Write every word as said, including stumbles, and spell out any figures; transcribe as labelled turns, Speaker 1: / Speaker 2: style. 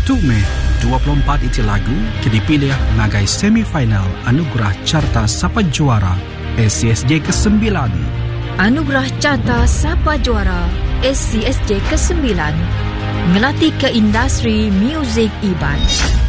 Speaker 1: satu Mei dua puluh empat itu lagu dipilih ngagai semifinal Anugerah Carta Sapa Juara S C S J kesembilan.
Speaker 2: Anugerah Carta Sapa Juara S C S J kesembilan ngelatih ke industri muzik Iban.